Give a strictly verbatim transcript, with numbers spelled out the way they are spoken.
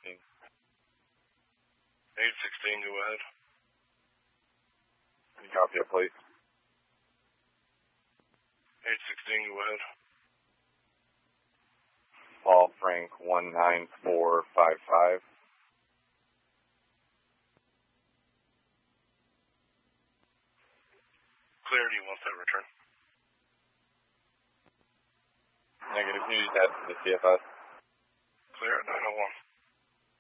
sixteen. eight sixteen, go ahead. Can you copy it, please? eight sixteen, go ahead. Paul Frank one nine four five five. Clear, do you want that return? Negative, can you use that to the C F S? Clear at nine oh one.